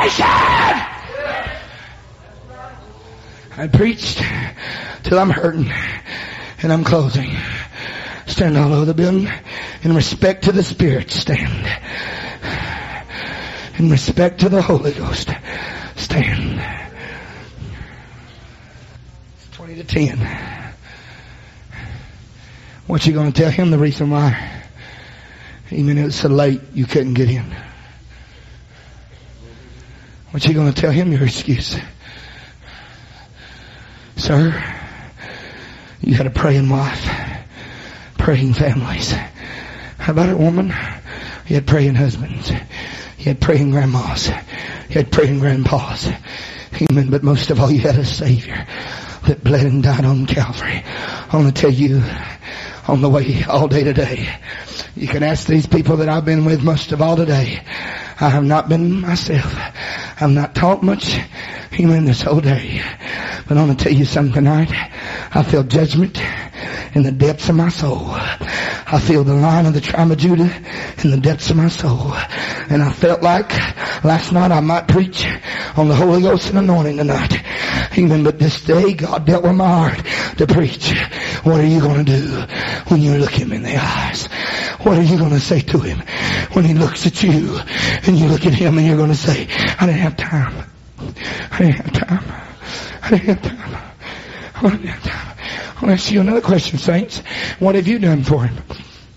salvation. I preached till I'm hurting, and I'm closing. Stand all over the building. In respect to the Spirit, stand. In respect to the Holy Ghost, stand. 20 to 10. What you going to tell him the reason why? Even it was so late you couldn't get in. What you going to tell him your excuse? Sir, you had a praying wife, praying families. How about it, woman? You had praying husbands. You had praying grandmas. You had praying grandpas. Amen. But most of all, you had a Savior that bled and died on Calvary. I want to tell you, on the way all day today, you can ask these people that I've been with most of all today. I have not been myself. I've not taught much, amen, this whole day. But I want to tell you something tonight. I feel judgment in the depths of my soul. I feel the Lion of the tribe of Judah in the depths of my soul. And I felt like last night I might preach on the Holy Ghost and anointing tonight. Amen. But this day God dealt with my heart to preach. What are you going to do when you look him in the eyes? What are you going to say to him when he looks at you and you look at him and you're going to say, I didn't have time. I didn't have time. I didn't have time. I didn't have time. I want to ask you another question, saints. What have you done for him?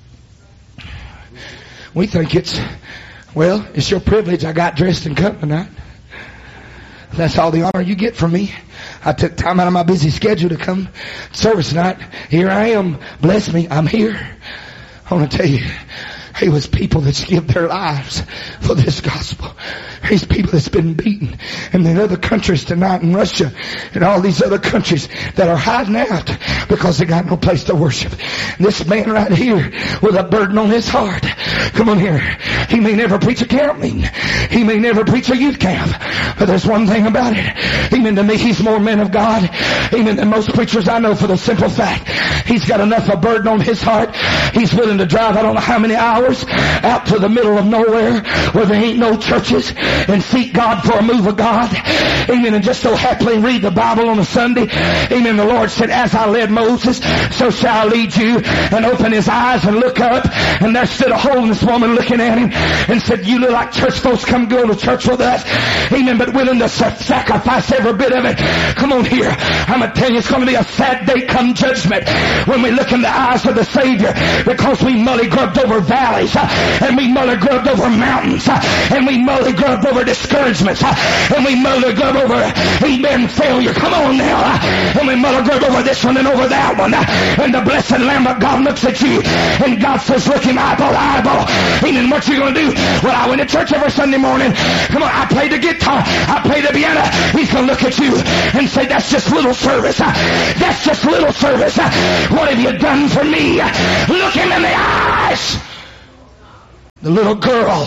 We think it's your privilege. I got dressed and cut tonight. That's all the honor you get from me. I took time out of my busy schedule to come service tonight. Here I am. Bless me. I'm here. I want to tell you, it was people that's give their lives for this gospel. These people that's been beaten in the other countries tonight, in Russia and all these other countries that are hiding out because they got no place to worship. This man right here with a burden on his heart. Come on here. He may never preach a camp meeting. He may never preach a youth camp. But there's one thing about it. Amen. To me, he's more man of God. Amen. Than most preachers I know, for the simple fact he's got enough of a burden on his heart. He's willing to drive I don't know how many hours out to the middle of nowhere where there ain't no churches and seek God for a move of God. Amen. And just so happily read the Bible on a Sunday. Amen. The Lord said, as I led Moses, so shall I lead you. And open his eyes and look up. And there stood a holiness woman looking at him and said, you look like church folks, come go to church with us. Amen. But willing to sacrifice every bit of it. Come on here. I'm going to tell you, it's going to be a sad day come judgment when we look in the eyes of the Savior, because we mully-grubbed over valleys and we mully-grubbed over mountains and we mully-grubbed over discouragements and we mully-grubbed over, amen, failure. Come on now. And we mully-grubbed over this one and over that one. And the blessed Lamb of God looks at you and God says, look him eyeball to eyeball. Amen. What you going to do? Well, I went to church every Sunday morning. Come on, I played the guitar. I played the piano. He's going to look at you and say, that's just little service. That's just little service. What have you done for me? Look him in the eyes. The little girl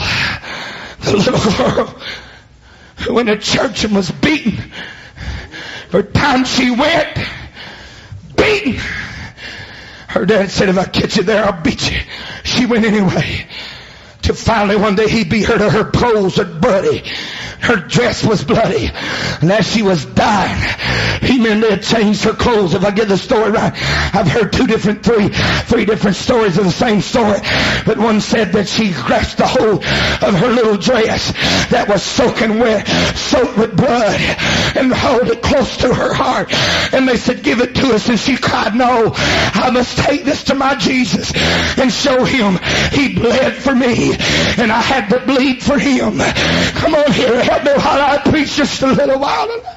who went to church and was beaten. Every time she went, beaten. Her dad said, if I catch you there, I'll beat you. She went anyway. Till finally one day he beat her to her clothes were bloody. Her dress was bloody. And as she was dying, amen, they had changed her clothes. If I get the story right, I've heard three different stories of the same story. But one said that she grasped the hold of her little dress that was soaking wet, soaked with blood, and held it close to her heart. And they said, give it to us. And she cried, no, I must take this to my Jesus and show him he bled for me and I had to bleed for him. Come on here, help me while I preach just a little while tonight.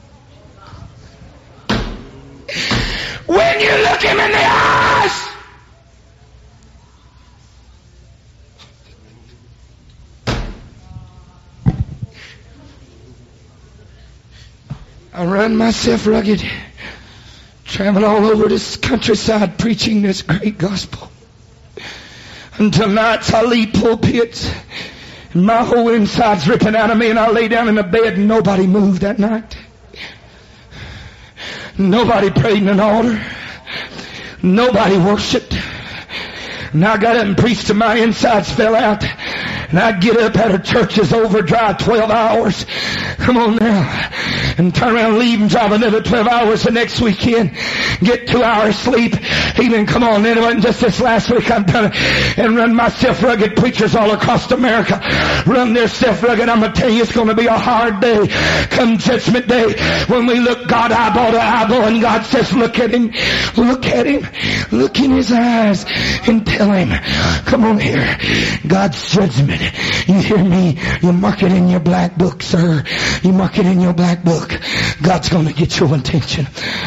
When you look him in the eyes, I run myself rugged, travel all over this countryside preaching this great gospel. Until nights I leave pulpits and my whole inside's ripping out of me, and I lay down in the bed and nobody moved that night. Nobody prayed in an altar. Nobody worshiped. And I got up and preached till my insides fell out. And I'd get up at her churches over, drive 12 hours. Come on now. And turn around, leave and drive another 12 hours the next weekend. Get 2 hours sleep. Even, come on, it wasn't just this last week I've done it. And run my self-rugged preachers all across America. Run their self-rugged. I'm going to tell you, it's going to be a hard day. Come Judgment Day, when we look God eyeball to eyeball, and God says, look at him, look at him, look in his eyes, and tell him, come on here, God's judgment. You hear me? You mark it in your black book, sir. You mark it in your black book. God's going to get your attention.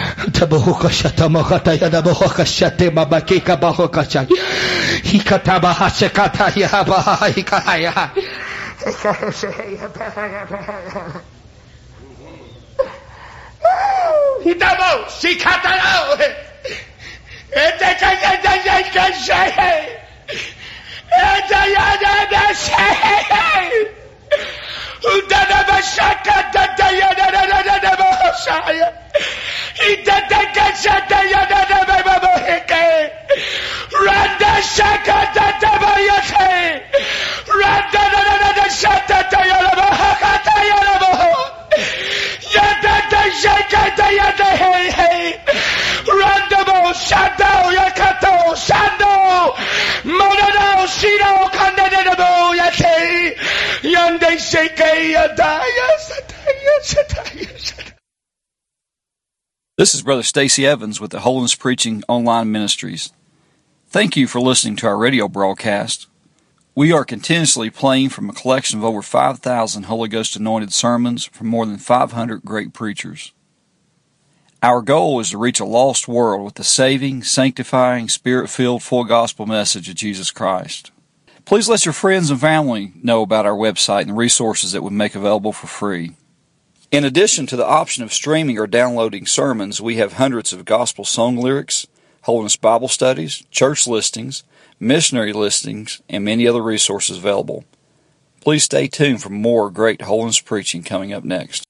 This is Brother Stacy Evans with the Holiness Preaching Online Ministries. Thank you for listening to our radio broadcast. We are continuously playing from a collection of over 5,000 Holy Ghost anointed sermons from more than 500 great preachers. Our goal is to reach a lost world with the saving, sanctifying, Spirit-filled, full gospel message of Jesus Christ. Please let your friends and family know about our website and the resources that we make available for free. In addition to the option of streaming or downloading sermons, we have hundreds of gospel song lyrics, Holiness Bible studies, church listings, missionary listings, and many other resources available. Please stay tuned for more great holiness preaching coming up next.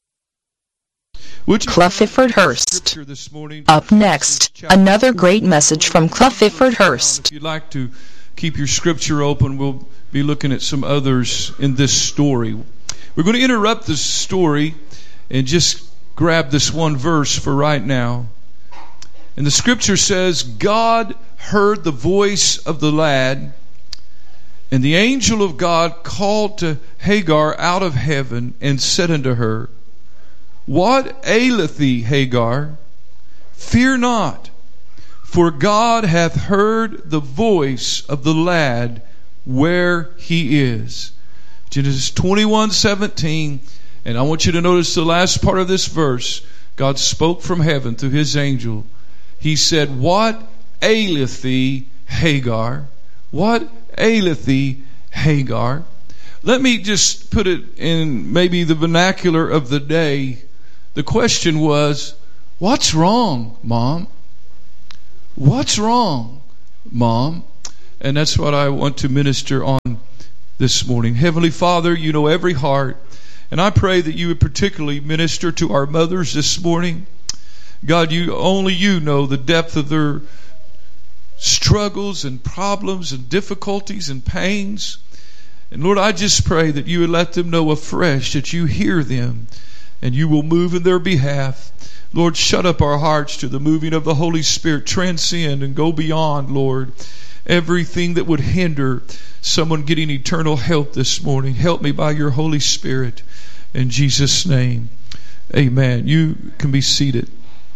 Clefford Hurst. Up next, another great message from Clefford Hurst. If you'd like to keep your scripture open, we'll be looking at some others in this story. We're going to interrupt this story and just grab this one verse for right now. And the scripture says, God heard the voice of the lad, and the angel of God called to Hagar out of heaven and said unto her, What aileth thee, Hagar? Fear not, for God hath heard the voice of the lad where he is. Genesis 21:17, and I want you to notice the last part of this verse. God spoke from heaven through his angel. He said, What aileth thee, Hagar? What aileth thee, Hagar? Let me just put it in maybe the vernacular of the day. The question was, what's wrong, Mom? What's wrong, Mom? And that's what I want to minister on this morning. Heavenly Father, you know every heart, and I pray that you would particularly minister to our mothers this morning. God, only you know the depth of their struggles and problems and difficulties and pains. And Lord, I just pray that you would let them know afresh that you hear them and you will move in their behalf. Lord, shut up our hearts to the moving of the Holy Spirit. Transcend and go beyond, Lord, everything that would hinder someone getting eternal help this morning. Help me by your Holy Spirit. In Jesus' name, amen. You can be seated.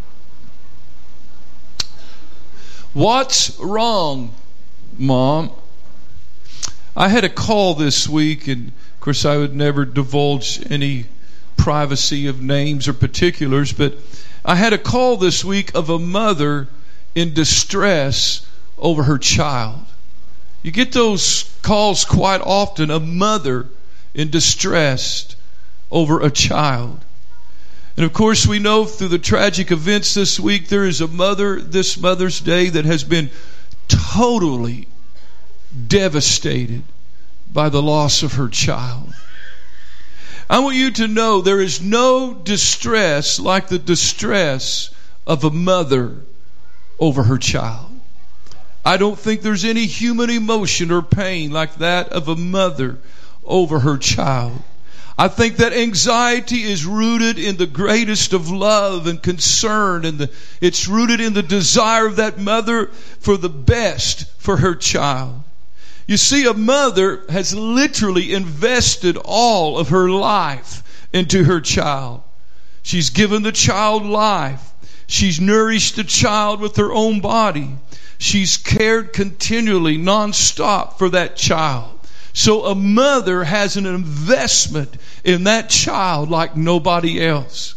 What's wrong, Mom? I had a call this week, and of course I would never divulge any privacy of names or particulars, but I had a call this week of a mother in distress over her child. You get those calls quite often, a mother in distress over a child. And of course we know through the tragic events this week, there is a mother this Mother's Day that has been totally devastated by the loss of her child. I want you to know there is no distress like the distress of a mother over her child. I don't think there's any human emotion or pain like that of a mother over her child. I think that anxiety is rooted in the greatest of love and concern, and it's rooted in the desire of that mother for the best for her child. You see, a mother has literally invested all of her life into her child. She's given the child life. She's nourished the child with her own body. She's cared continually, nonstop for that child. So a mother has an investment in that child like nobody else.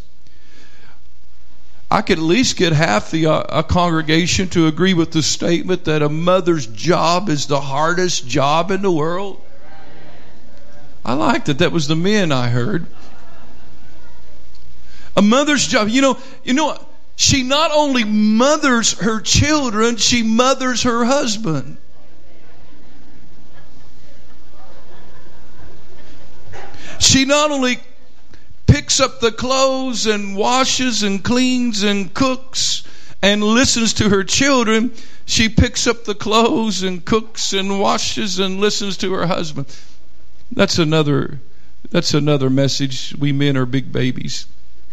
I could at least get half a congregation to agree with the statement that a mother's job is the hardest job in the world. I liked it. That was the men I heard. A mother's job. You know, she not only mothers her children, she mothers her husband. She not only picks up the clothes and washes and cleans and cooks and listens to her children, she picks up the clothes and cooks and washes and listens to her husband. That's another message. We men are big babies.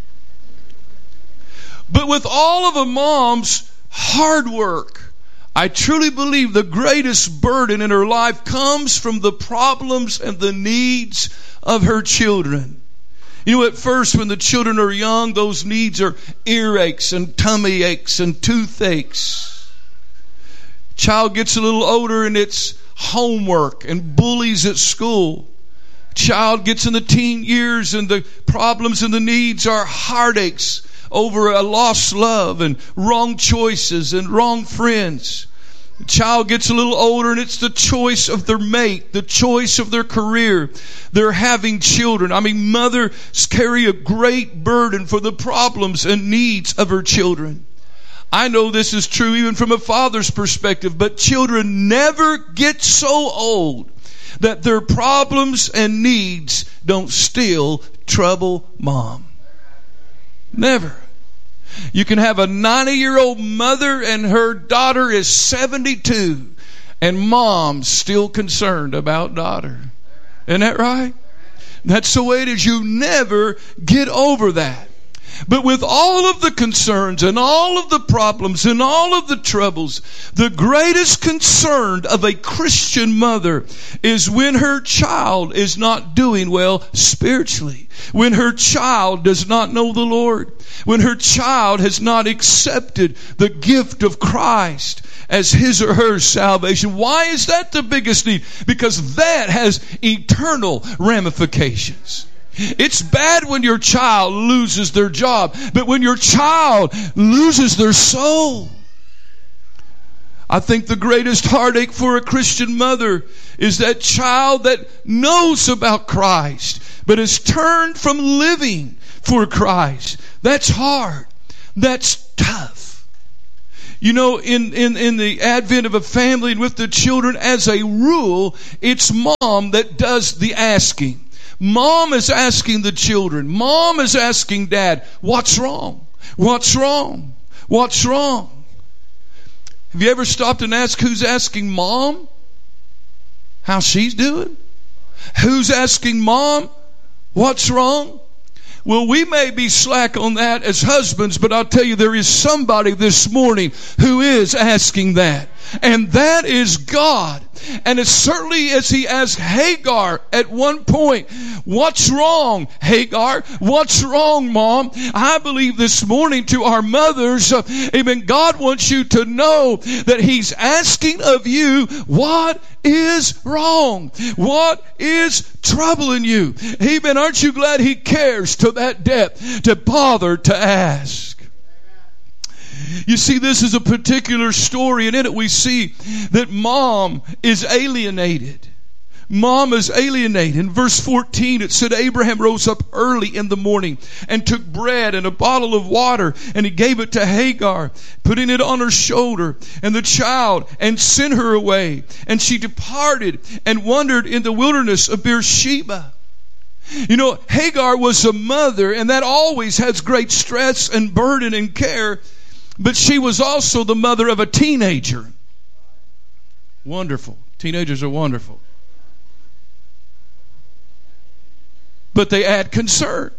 But with all of a mom's hard work, I truly believe the greatest burden in her life comes from the problems and the needs of her children. You know, at first when the children are young, those needs are earaches and tummy aches and toothaches. Child gets a little older and it's homework and bullies at school. Child gets in the teen years and the problems and the needs are heartaches over a lost love and wrong choices and wrong friends. The child gets a little older and it's the choice of their mate, the choice of their career. They're having children. I mean, mothers carry a great burden for the problems and needs of her children. I know this is true even from a father's perspective, but children never get so old that their problems and needs don't still trouble mom. Never. You can have a 90-year-old mother and her daughter is 72 and mom's still concerned about daughter. Isn't that right? That's the way it is. You never get over that. But with all of the concerns and all of the problems and all of the troubles, the greatest concern of a Christian mother is when her child is not doing well spiritually. When her child does not know the Lord. When her child has not accepted the gift of Christ as his or her salvation. Why is that the biggest need? Because that has eternal ramifications. It's bad when your child loses their job, but when your child loses their soul. I think the greatest heartache for a Christian mother is that child that knows about Christ, but has turned from living for Christ. That's hard. That's tough. You know, in the advent of a family and with the children, as a rule, it's mom that does the asking. Mom is asking the children. Mom is asking dad, what's wrong? What's wrong? What's wrong? Have you ever stopped and asked who's asking mom how she's doing? Who's asking mom what's wrong? Well, we may be slack on that as husbands, but I'll tell you, there is somebody this morning who is asking that. And that is God. And as certainly as he asked Hagar at one point, what's wrong, Hagar? What's wrong, Mom? I believe this morning to our mothers, amen, God wants you to know that he's asking of you, what is wrong? What is troubling you? Amen. Aren't you glad he cares to that depth to bother to ask? You see, this is a particular story, and in it we see that mom is alienated. Mom is alienated. In verse 14 it said, Abraham rose up early in the morning and took bread and a bottle of water, and he gave it to Hagar, putting it on her shoulder and the child, and sent her away. And she departed and wandered in the wilderness of Beersheba. You know, Hagar was a mother, and that always has great stress and burden and care. But she was also the mother of a teenager. Wonderful. Teenagers are wonderful. But they add concern.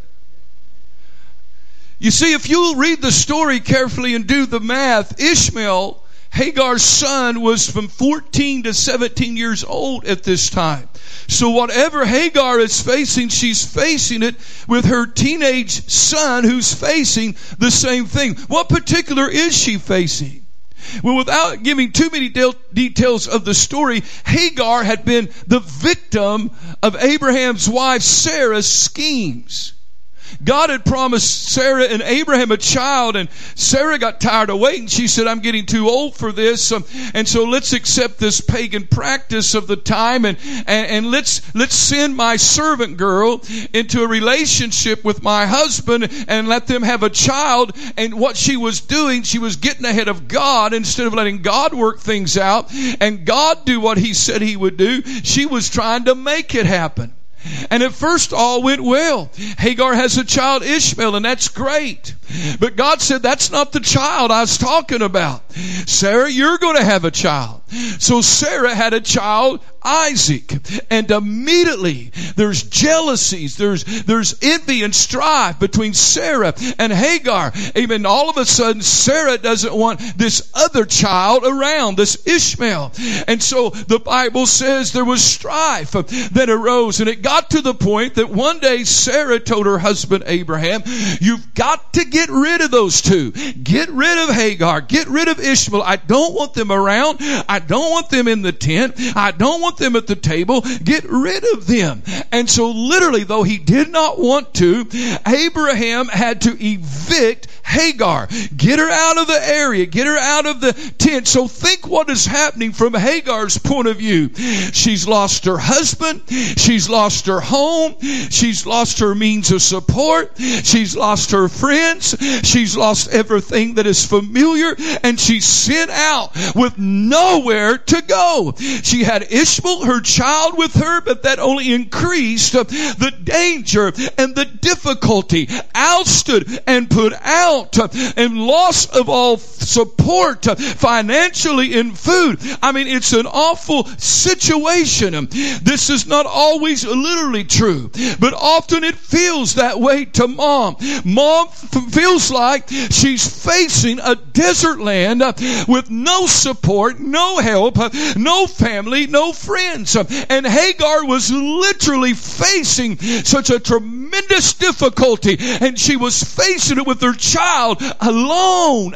You see, if you read the story carefully and do the math, Ishmael, Hagar's son, was from 14 to 17 years old at this time. So whatever Hagar is facing, she's facing it with her teenage son who's facing the same thing. What particular is she facing? Well, without giving too many details of the story, Hagar had been the victim of Abraham's wife Sarah's schemes. God had promised Sarah and Abraham a child, and Sarah got tired of waiting. She said, I'm getting too old for this, and so let's accept this pagan practice of the time, and let's send my servant girl into a relationship with my husband and let them have a child. And what she was doing, she was getting ahead of God instead of letting God work things out and God do what He said He would do. She was trying to make it happen. And at first all went well. Hagar has a child, Ishmael, and that's great. But God said, that's not the child I was talking about. Sarah, you're going to have a child. So Sarah had a child, Isaac. And immediately there's jealousies, there's envy and strife between Sarah and Hagar. Amen. All of a sudden, Sarah doesn't want this other child around, this Ishmael. And so the Bible says there was strife that arose, and it got to the point that one day Sarah told her husband Abraham, you've got to get rid of those two. Get rid of Hagar. Get rid of Ishmael. I don't want them around. I don't want them in the tent. I don't want them at the table. Get rid of them. And so literally, though he did not want to, Abraham had to evict Hagar. Get her out of the area. Get her out of the tent. So think what is happening from Hagar's point of view. She's lost her husband. She's lost her home. She's lost her means of support. She's lost her friends. She's lost everything that is familiar. And she's sent out with nowhere to go. She had Ishmael, her child, with her, but that only increased the danger and the difficulty. Ousted and put out, and loss of all support financially in food. I mean, it's an awful situation. This is not always literally true, but often it feels that way to mom. Mom feels like she's facing a desert land with no support, no help, no family, no friends. And Hagar was literally facing such a tremendous difficulty, and she was facing it with her child alone.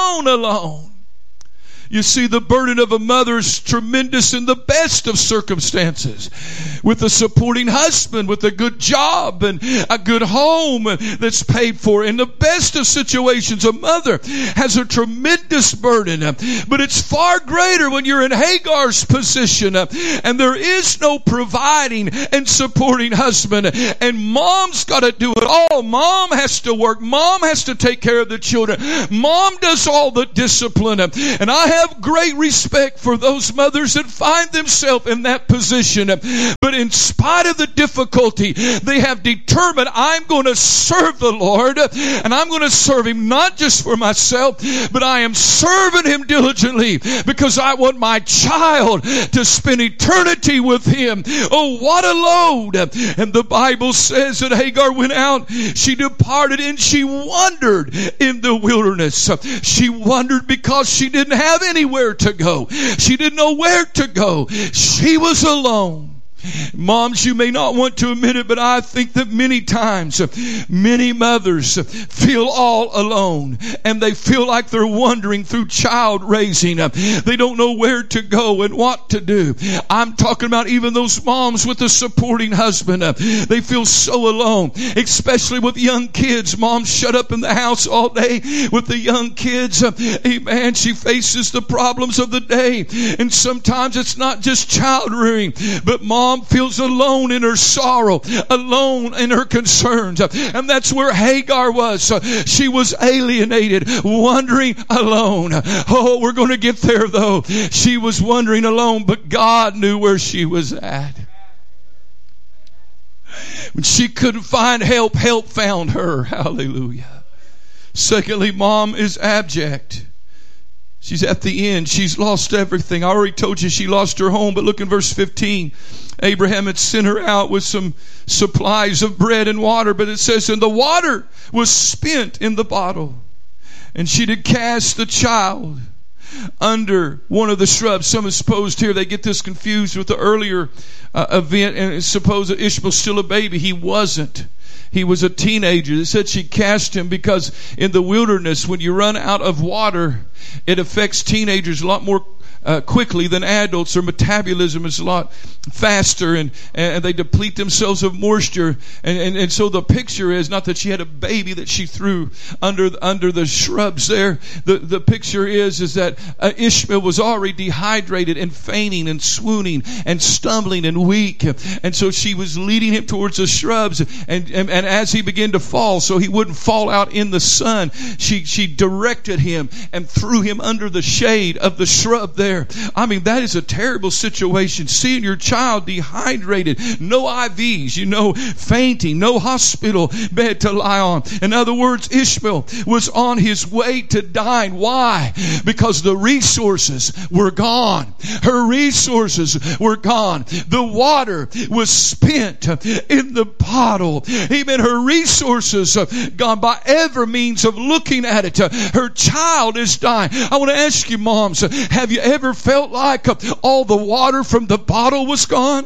You see, the burden of a mother is tremendous in the best of circumstances. With a supporting husband, with a good job and a good home that's paid for. In the best of situations, a mother has a tremendous burden. But it's far greater when you're in Hagar's position and there is no providing and supporting husband. And mom's got to do it all. Mom has to work. Mom has to take care of the children. Mom does all the discipline. And I have great respect for those mothers that find themselves in that position. But in spite of the difficulty, they have determined, I'm going to serve the Lord, and I'm going to serve Him not just for myself, but I am serving Him diligently because I want my child to spend eternity with Him. Oh, what a load. And the Bible says that Hagar went out, she departed, and she wandered in the wilderness. She wandered because she didn't have anywhere to go. She didn't know where to go. She was alone. Moms, you may not want to admit it, but I think that many times, many mothers feel all alone, and they feel like they're wandering through child raising. They don't know where to go and what to do. I'm talking about even those moms with a supporting husband. They feel so alone, especially with young kids. Moms shut up in the house all day with the young kids. Amen. She faces the problems of the day, and sometimes it's not just child rearing, but mom feels alone in her sorrow, alone in her concerns. And that's where Hagar was. She was alienated, wandering alone. Oh, we're going to get there though. She was wandering alone, but God knew where she was at. When she couldn't find help, help found her. Hallelujah. Secondly, mom is abject. She's at the end. She's lost everything. I already told you she lost her home, but look in verse 15. Abraham had sent her out with some supplies of bread and water, but it says, and the water was spent in the bottle. And she did cast the child under one of the shrubs. Some have supposed here they get this confused with the earlier event and suppose that Ishmael's still a baby. He wasn't. He was a teenager. They said she cast him because in the wilderness, when you run out of water, it affects teenagers a lot more quickly than adults. Their metabolism is a lot faster, and they deplete themselves of moisture. And so the picture is not that she had a baby that she threw under the shrubs there. The picture is that Ishmael was already dehydrated and fainting and swooning and stumbling and weak. And so she was leading him towards the shrubs, and as he began to fall, so he wouldn't fall out in the sun, she directed him and threw him under the shade of the shrub there. I mean, that is a terrible situation. Seeing your child dehydrated, no IVs, fainting, no hospital bed to lie on. In other words, Ishmael was on his way to dying. Why? Because the resources were gone. Her resources were gone. The water was spent in the bottle. Even her resources gone by every means of looking at it. Her child is dying. I want to ask you, moms, have you ever felt like all the water from the bottle was gone?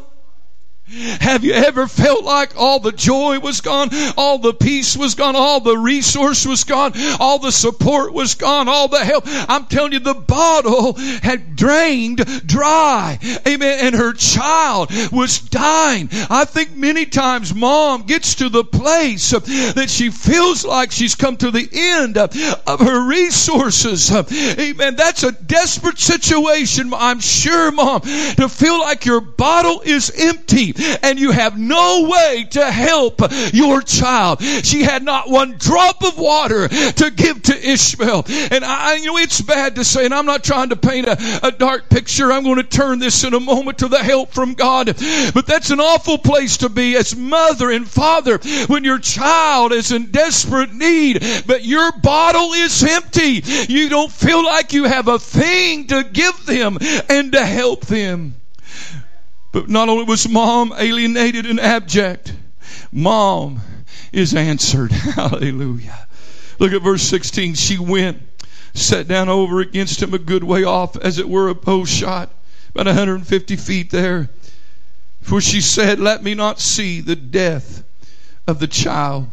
Have you ever felt like all the joy was gone, all the peace was gone, all the resource was gone, all the support was gone, all the help? I'm telling you, the bottle had drained dry. Amen. And her child was dying. I think many times mom gets to the place that she feels like she's come to the end of her resources. Amen. That's a desperate situation, I'm sure, mom, to feel like your bottle is empty and you have no way to help your child. She had not one drop of water to give to Ishmael. And it's bad to say, and I'm not trying to paint a dark picture. I'm going to turn this in a moment to the help from God. But that's an awful place to be as mother and father when your child is in desperate need, but your bottle is empty. You don't feel like you have a thing to give them and to help them. But not only was mom alienated and abject, mom is answered. Hallelujah. Look at verse 16. She went, sat down over against him a good way off, as it were a bow shot, about 150 feet there. For she said, let me not see the death of the child.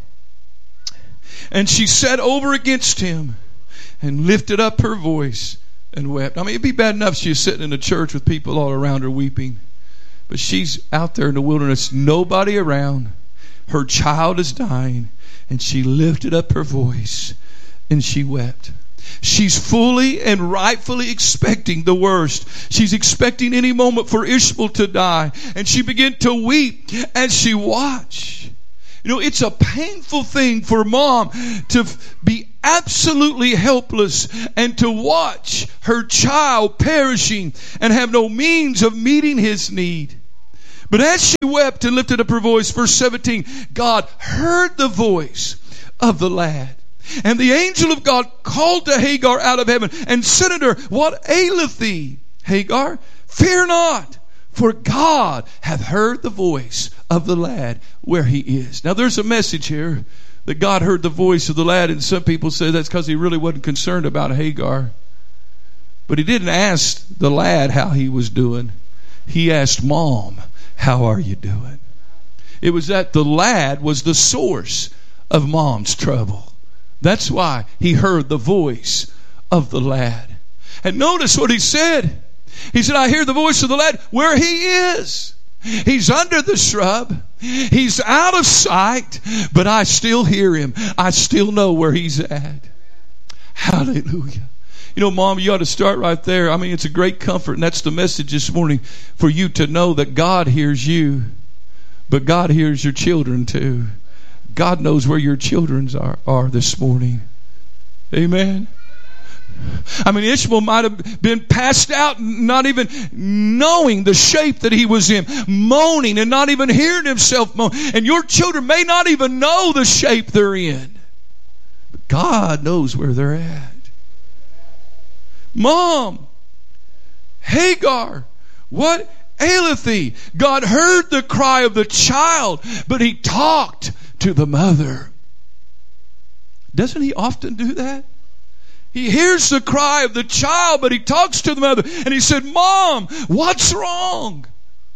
And she sat over against him and lifted up her voice and wept. I mean, it'd be bad enough she was sitting in a church with people all around her weeping. But she's out there in the wilderness, nobody around. Her child is dying, and she lifted up her voice and she wept. She's fully and rightfully expecting the worst. She's expecting any moment for Ishmael to die, and she began to weep as she watched. It's a painful thing for mom to be absolutely helpless and to watch her child perishing and have no means of meeting his need. But as she wept and lifted up her voice, verse 17, God heard the voice of the lad. And the angel of God called to Hagar out of heaven and said unto her, what aileth thee, Hagar? Fear not, for God hath heard the voice of the lad where he is. Now there's a message here that God heard the voice of the lad, and some people say that's because he really wasn't concerned about Hagar. But he didn't ask the lad how he was doing. He asked mom, how are you doing? It was that the lad was the source of mom's trouble. That's why he heard the voice of the lad. And notice what he said. He said, I hear the voice of the lad where he is. He's under the shrub. He's out of sight, but I still hear him. I still know where he's at. Hallelujah. Mom, you ought to start right there. I mean, it's a great comfort, and that's the message this morning, for you to know that God hears you, but God hears your children too. God knows where your children are this morning. Amen. I mean, Ishmael might have been passed out, not even knowing the shape that he was in, moaning and not even hearing himself moan. And your children may not even know the shape they're in. But God knows where they're at. Mom, Hagar, what aileth thee? God heard the cry of the child, but he talked to the mother. Doesn't he often do that? He hears the cry of the child, but he talks to the mother. And he said, Mom, what's wrong?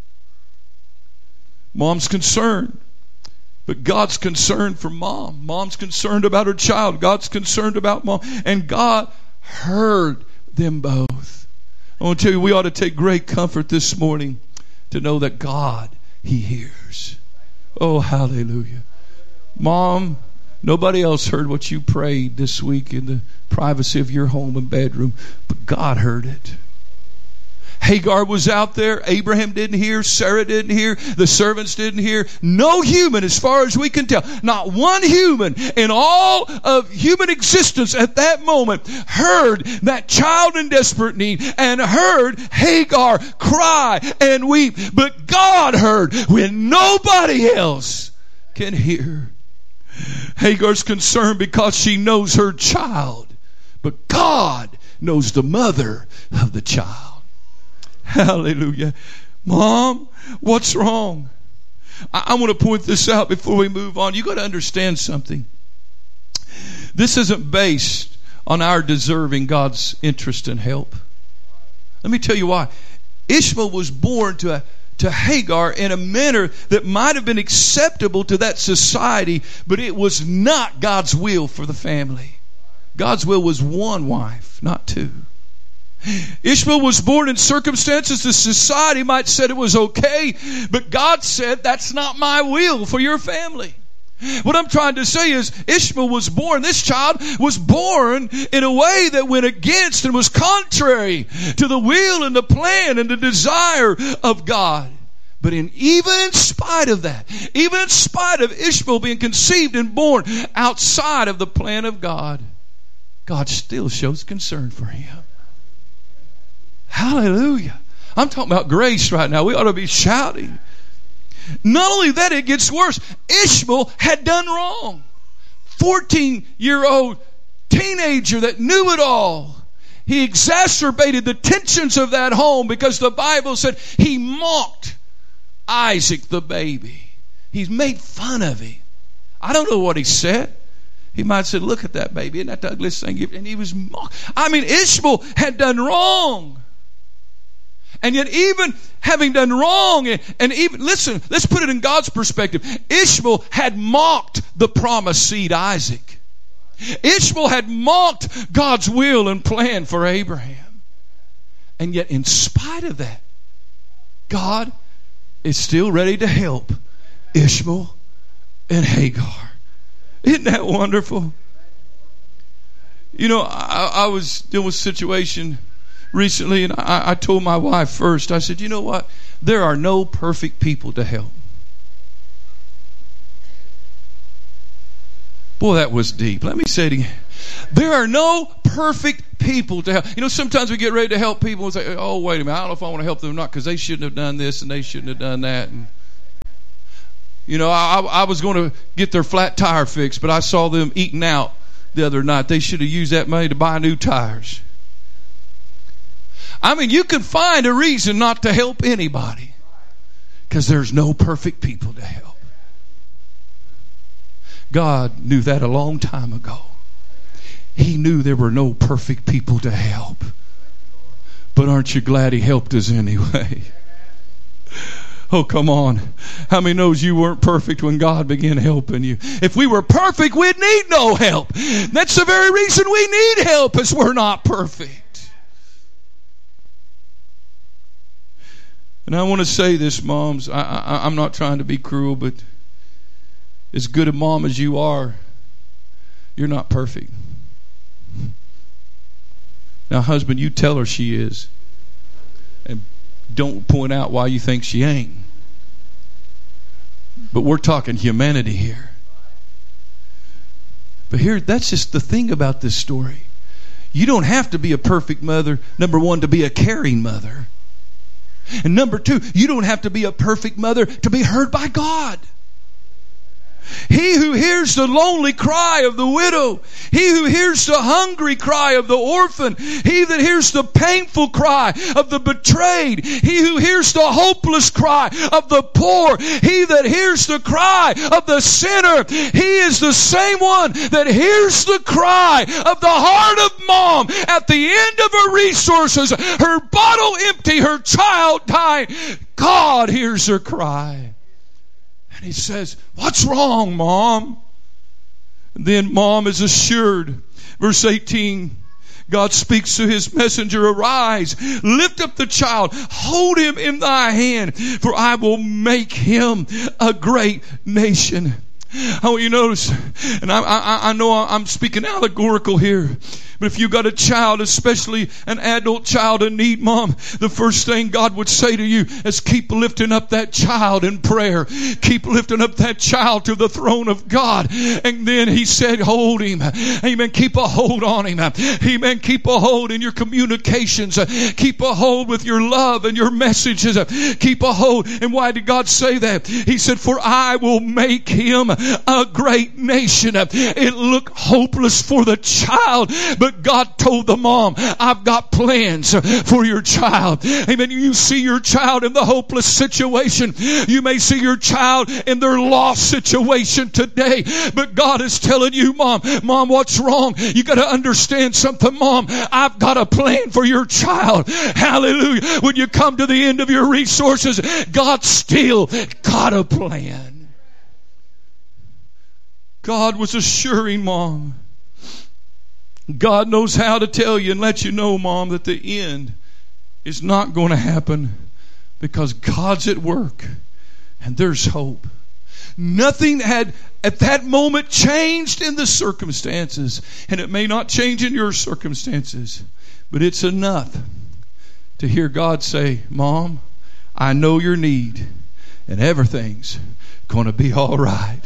Mom's concerned. But God's concerned for mom. Mom's concerned about her child. God's concerned about mom. And God heard them both. I want to tell you, we ought to take great comfort this morning to know that God, He hears. Oh, hallelujah. Mom, nobody else heard what you prayed this week in the privacy of your home and bedroom, but God heard it. Hagar was out there. Abraham didn't hear. Sarah didn't hear. The servants didn't hear. No human, as far as we can tell, not one human in all of human existence at that moment heard that child in desperate need and heard Hagar cry and weep. But God heard when nobody else can hear. Hagar's concerned because she knows her child, but God knows the mother of the child. Hallelujah. Mom, what's wrong? I want to point this out before we move on. You got to understand something. This isn't based on our deserving God's interest and help. Let me tell you why. Ishmael was born to Hagar in a manner that might have been acceptable to that society, but it was not God's will for the family. God's will was one wife, not two. Ishmael was born in circumstances the society might have said it was okay, but God said, that's not my will for your family. What I'm trying to say is Ishmael was born, this child was born in a way that went against and was contrary to the will and the plan and the desire of God. But even in spite of that, even in spite of Ishmael being conceived and born outside of the plan of God, God still shows concern for him. Hallelujah. I'm talking about grace right now. We ought to be shouting. Not only that, it gets worse. Ishmael had done wrong. 14-year-old teenager that knew it all. He exacerbated the tensions of that home because the Bible said he mocked Isaac the baby. He's made fun of him. I don't know what he said. He might have said, look at that baby. Isn't that the ugliest thing? And he was mocked. Ishmael had done wrong. And yet even having done wrong, and even, listen, let's put it in God's perspective. Ishmael had mocked the promised seed Isaac. Ishmael had mocked God's will and plan for Abraham. And yet in spite of that, God is still ready to help Ishmael and Hagar. Isn't that wonderful? You know, I was dealing with a situation recently, and I told my wife first, I said, you know what? There are no perfect people to help. Boy, that was deep. Let me say it again. There are no perfect people to help. You know, sometimes we get ready to help people and say, oh, wait a minute, I don't know if I want to help them or not because they shouldn't have done this and they shouldn't have done that. And, you know, I was going to get their flat tire fixed, but I saw them eating out the other night. They should have used that money to buy new tires. You can find a reason not to help anybody because there's no perfect people to help. God knew that a long time ago. He knew there were no perfect people to help. But aren't you glad He helped us anyway? Oh, come on. How many knows you weren't perfect when God began helping you? If we were perfect, we'd need no help. That's the very reason we need help, is we're not perfect. And I want to say this, moms. I'm not trying to be cruel, but as good a mom as you are, you're not perfect. Now, husband, you tell her she is. And don't point out why you think she ain't. But we're talking humanity here. But here, that's just the thing about this story. You don't have to be a perfect mother, number one, to be a caring mother. And number two, you don't have to be a perfect mother to be heard by God. He who hears the lonely cry of the widow. He who hears the hungry cry of the orphan. He that hears the painful cry of the betrayed. He who hears the hopeless cry of the poor. He that hears the cry of the sinner. He is the same one that hears the cry of the heart of mom at the end of her resources. Her bottle empty, her child dying. God hears her cry. And he says, what's wrong, Mom? And then Mom is assured. Verse 18, God speaks to his messenger, arise, lift up the child, hold him in thy hand, for I will make him a great nation. I want you to notice, and I know I'm speaking allegorical here, but if you got a child, especially an adult child in need, Mom, the first thing God would say to you is keep lifting up that child in prayer. Keep lifting up that child to the throne of God. And then he said, hold him. Amen. Keep a hold on him. Amen. Keep a hold in your communications. Keep a hold with your love and your messages. Keep a hold. And why did God say that? He said, for I will make him a great nation. It looked hopeless for the child, but God told the mom, I've got plans for your child. Amen. You see your child in the hopeless situation. You may see your child in their lost situation today, but God is telling you, Mom, what's wrong? You got to understand something, Mom. I've got a plan for your child. Hallelujah. When you come to the end of your resources, God still got a plan. God was assuring Mom. God knows how to tell you and let you know, Mom, that the end is not going to happen because God's at work and there's hope. Nothing had at that moment changed in the circumstances, and it may not change in your circumstances, but it's enough to hear God say, Mom, I know your need and everything's going to be all right.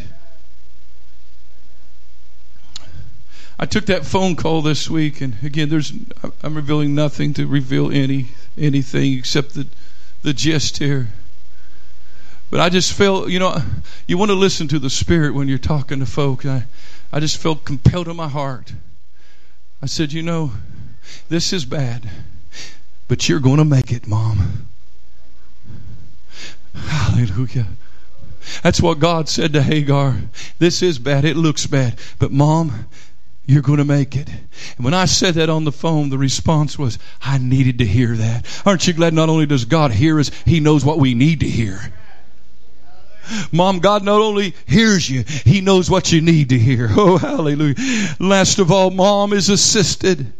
I took that phone call this week, and again, I'm revealing nothing to reveal anything except the gist here. But I just felt, you want to listen to the Spirit when you're talking to folk. I just felt compelled in my heart. I said, this is bad, but you're going to make it, Mom. Hallelujah. That's what God said to Hagar. This is bad. It looks bad, but Mom, you're going to make it. And when I said that on the phone, the response was, I needed to hear that. Aren't you glad not only does God hear us, He knows what we need to hear. Mom, God not only hears you, He knows what you need to hear. Oh, hallelujah. Last of all, Mom is assisted.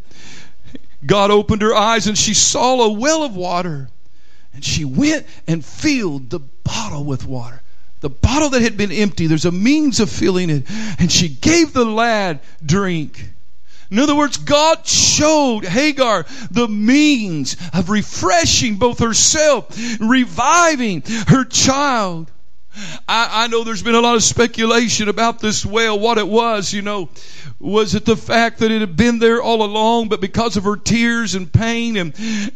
God opened her eyes and she saw a well of water. And she went and filled the bottle with water. The bottle that had been empty, there's a means of filling it. And she gave the lad drink. In other words, God showed Hagar the means of refreshing both herself, reviving her child. I know there's been a lot of speculation about this well, what it was, Was it the fact that it had been there all along, but because of her tears and pain and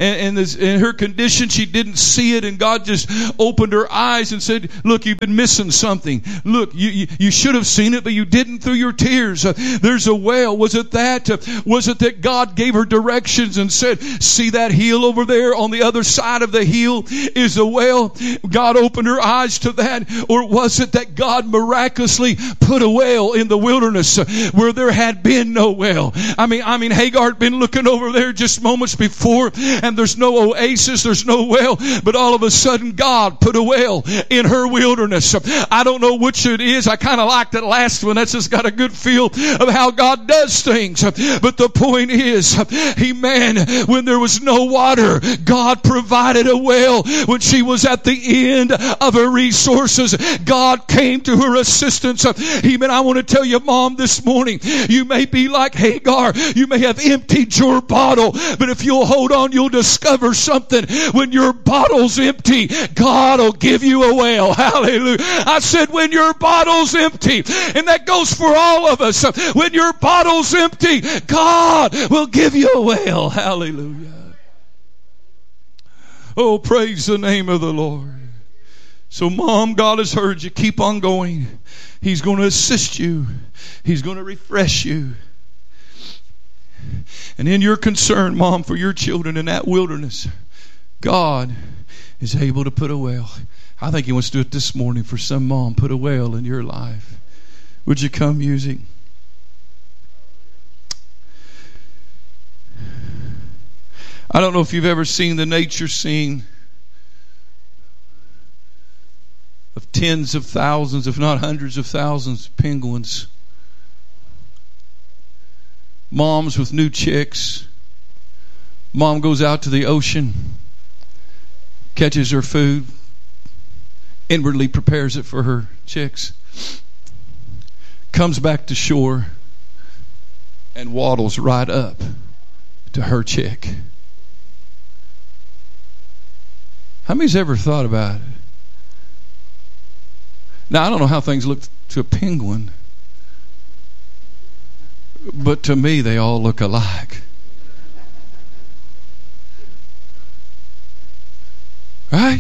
her condition, she didn't see it, and God just opened her eyes and said, look, you've been missing something. Look, you should have seen it, but you didn't through your tears. There's a well. Was it that God gave her directions and said, see that hill over there on the other side of the hill is a well? God opened her eyes to that. Or was it that God miraculously put a well in the wilderness where there had been no well? I mean, Hagar had been looking over there just moments before, and there's no oasis, there's no well, but all of a sudden God put a well in her wilderness. I don't know which it is. I kind of like that last one. That's just got a good feel of how God does things. But the point is, amen, when there was no water, God provided a well. When she was at the end of her resources, God came to her assistance. Amen. I want to tell you, Mom, this morning, you may be like Hagar. You may have emptied your bottle, but if you'll hold on, you'll discover something. When your bottle's empty, God will give you a well. Hallelujah. I said, when your bottle's empty, and that goes for all of us. When your bottle's empty, God will give you a well. Hallelujah. Oh, praise the name of the Lord. So, Mom, God has heard you. Keep on going. He's going to assist you. He's going to refresh you. And in your concern, Mom, for your children in that wilderness, God is able to put a well. I think He wants to do it this morning for some mom. Put a well in your life. Would you come, music? I don't know if you've ever seen the nature scene of tens of thousands, if not hundreds of thousands of penguins. Moms with new chicks. Mom goes out to the ocean, catches her food, inwardly prepares it for her chicks, comes back to shore and waddles right up to her chick. How many's ever thought about it? Now, I don't know how things look to a penguin, but to me, they all look alike. Right?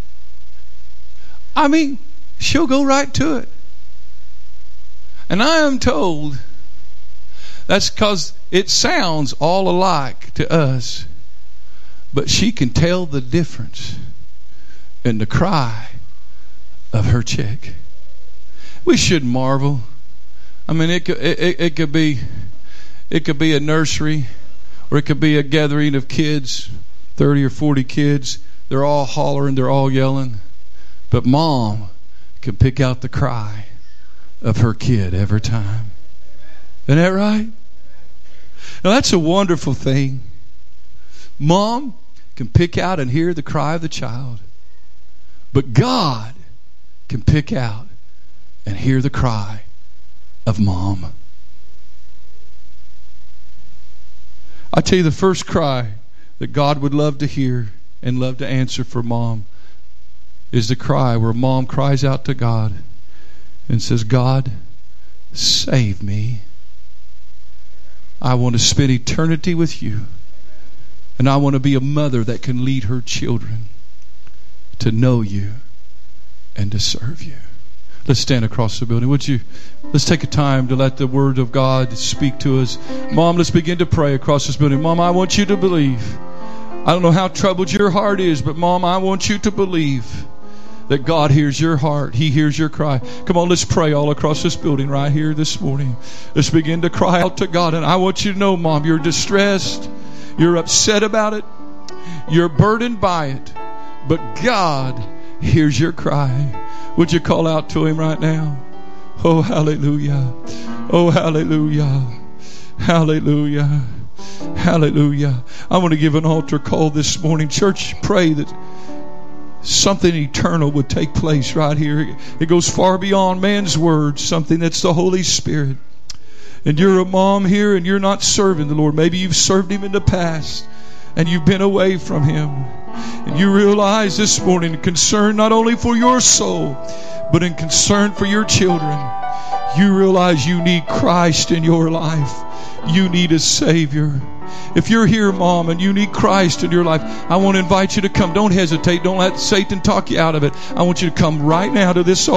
I mean, she'll go right to it. And I am told that's because it sounds all alike to us, but she can tell the difference in the cry of her chick. We shouldn't marvel. I mean, it could be a nursery, or it could be a gathering of kids, 30 or 40 kids. They're all hollering, they're all yelling, but Mom can pick out the cry of her kid every time. Isn't that right? Now that's a wonderful thing. Mom can pick out and hear the cry of the child, but God can pick out and hear the cry of Mom. I tell you, the first cry that God would love to hear and love to answer for Mom is the cry where Mom cries out to God and says, God, save me. I want to spend eternity with you. And I want to be a mother that can lead her children to know you and to serve you. Let's stand across the building. Would you? Let's take a time to let the Word of God speak to us. Mom, let's begin to pray across this building. Mom, I want you to believe. I don't know how troubled your heart is, but Mom, I want you to believe that God hears your heart. He hears your cry. Come on, let's pray all across this building right here this morning. Let's begin to cry out to God. And I want you to know, Mom, you're distressed. You're upset about it. You're burdened by it. But God hears your cry. Would you call out to Him right now? Oh, hallelujah. Oh, hallelujah. Hallelujah. Hallelujah. I want to give an altar call this morning. Church, pray that something eternal would take place right here. It goes far beyond man's words, something that's the Holy Spirit. And you're a mom here and you're not serving the Lord. Maybe you've served Him in the past and you've been away from Him. And you realize this morning, concern not only for your soul, but in concern for your children, you realize you need Christ in your life. You need a Savior. If you're here, Mom, and you need Christ in your life, I want to invite you to come. Don't hesitate. Don't let Satan talk you out of it. I want you to come right now to this altar.